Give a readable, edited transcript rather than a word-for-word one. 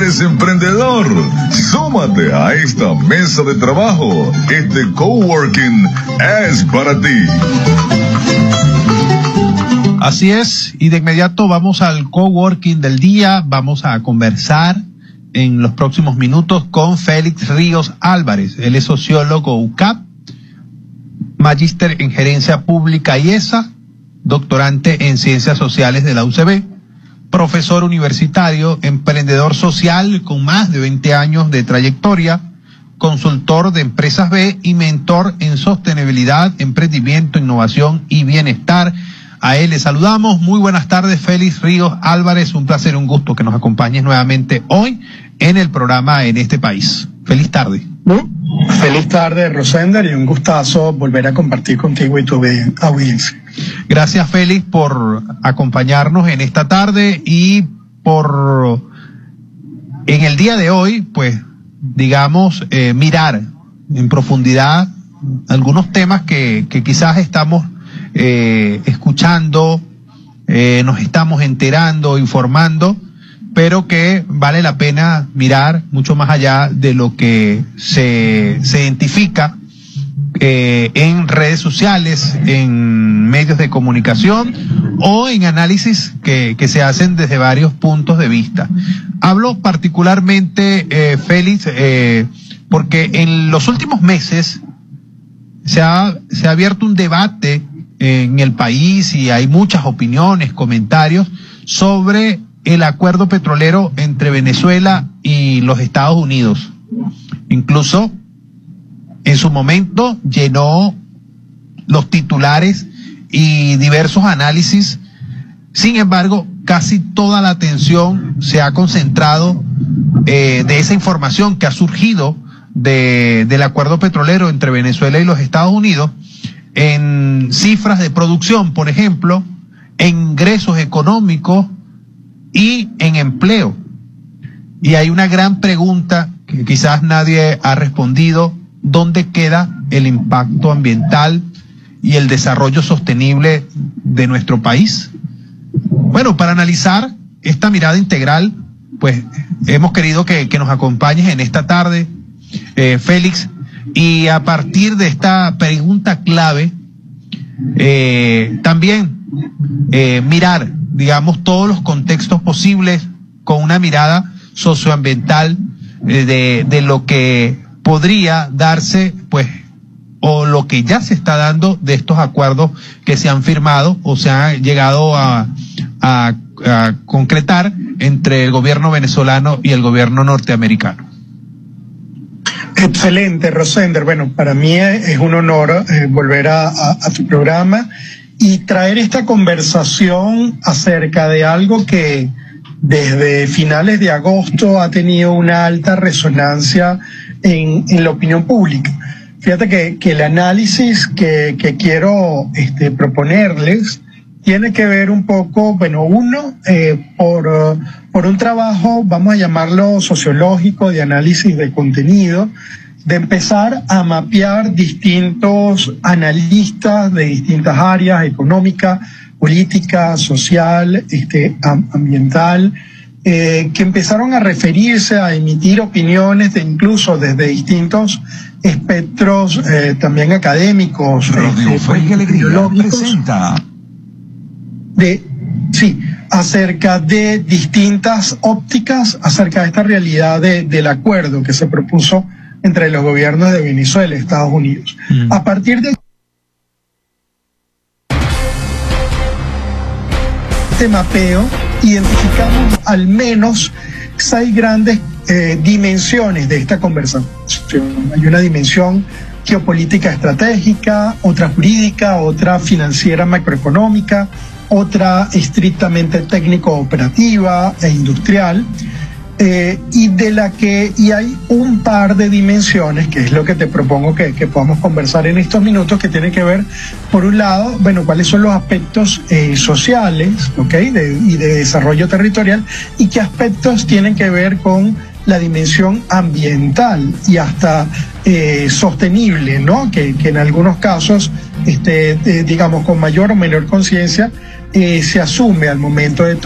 ¿Eres emprendedor? Súmate a esta mesa de trabajo. Este coworking es para ti. Así es, y de inmediato vamos al coworking del día. Vamos a conversar en los próximos minutos con Félix Ríos Álvarez. Él es sociólogo UCAP, magíster en gerencia pública IESA, doctorante en ciencias sociales de la UCB, profesor universitario, emprendedor social con más de 20 años de trayectoria, consultor de empresas B y mentor en sostenibilidad, emprendimiento, innovación y bienestar. A él le saludamos. Muy buenas tardes, Félix Ríos Álvarez. Un placer, un gusto que nos acompañes nuevamente hoy en el programa En este País. Feliz tarde. Feliz tarde, Rosender, y un gustazo volver a compartir contigo y tu audiencia. Gracias, Félix, por acompañarnos en esta tarde y por, en el día de hoy, pues, digamos, mirar en profundidad algunos temas que quizás estamos escuchando, nos estamos enterando, informando, pero que vale la pena mirar mucho más allá de lo que se identifica en redes sociales, en medios de comunicación o en análisis que se hacen desde varios puntos de vista. Hablo particularmente, Félix, porque en los últimos meses se ha abierto un debate en el país y hay muchas opiniones, comentarios sobre el acuerdo petrolero entre Venezuela y los Estados Unidos. Incluso en su momento llenó los titulares y diversos análisis. Sin embargo, casi toda la atención se ha concentrado de esa información que ha surgido del acuerdo petrolero entre Venezuela y los Estados Unidos en cifras de producción, por ejemplo, en ingresos económicos y en empleo. Y hay una gran pregunta que quizás nadie ha respondido: ¿dónde queda el impacto ambiental y el desarrollo sostenible de nuestro país? Bueno, para analizar esta mirada integral, pues hemos querido que nos acompañes en esta tarde, Félix, y a partir de esta pregunta clave, también mirar, digamos, todos los contextos posibles con una mirada socioambiental de lo que podría darse, pues, o lo que ya se está dando de estos acuerdos que se han firmado o se han llegado a concretar entre el gobierno venezolano y el gobierno norteamericano. Excelente, Rosender. Bueno, para mí es un honor volver a tu programa y traer esta conversación acerca de algo que desde finales de agosto ha tenido una alta resonancia en la opinión pública. Fíjate que el análisis que quiero proponerles tiene que ver un poco, bueno, por un trabajo, vamos a llamarlo sociológico, de análisis de contenido, de empezar a mapear distintos analistas de distintas áreas: económica, política, social, ambiental, que empezaron a referirse, a emitir opiniones incluso desde distintos espectros también académicos, acerca de distintas ópticas acerca de esta realidad del acuerdo que se propuso entre los gobiernos de Venezuela y Estados Unidos. A partir de este mapeo, identificamos al menos 6 grandes dimensiones de esta conversación. Hay una dimensión geopolítica estratégica, otra jurídica, otra financiera macroeconómica, otra estrictamente técnico-operativa e industrial, y hay un par de dimensiones, que es lo que te propongo que podamos conversar en estos minutos, que tiene que ver, por un lado, bueno, cuáles son los aspectos sociales, y de desarrollo territorial, y qué aspectos tienen que ver con la dimensión ambiental y hasta sostenible, ¿no? Que en algunos casos, digamos, con mayor o menor conciencia, se asume al momento de